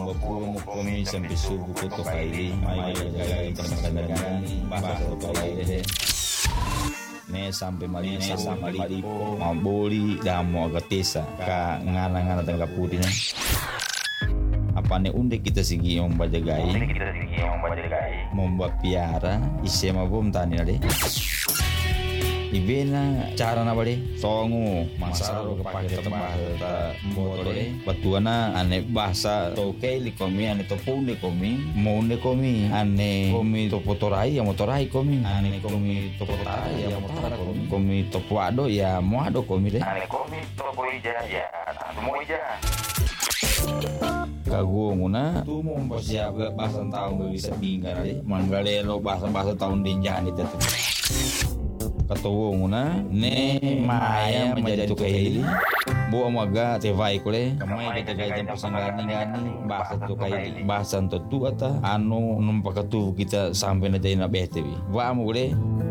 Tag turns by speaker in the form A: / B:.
A: malukumu kami sampai subuh kuto kaili mai gaya terkandangani bahasa to kaili ne sampai malipo maboli damo agatesa ka ngana tengah putih apa ne unde kita sigi yang bajagai membuat piara isema bom tani ade ibena cara na bade songu masaro kepake tembah ta motore batuana ane bahasa toke likomi ane topune komi monde komi ane komi topotorai ya motorai komi ane komi topotarai ya motara komi topoado ya moado komi de ane komi topoija ya moija kagunguna tu mau siap bahasa tahun bisa binggar deh manggalelo bahasa tahun dinjan itu katuunguna ne maya menjadi tukai bu amaga tevai kule kamai kita gajan pasanggani bahasa tukai bahasa tentu ata anu numpak tu kita sampai na bete bi wa mo kule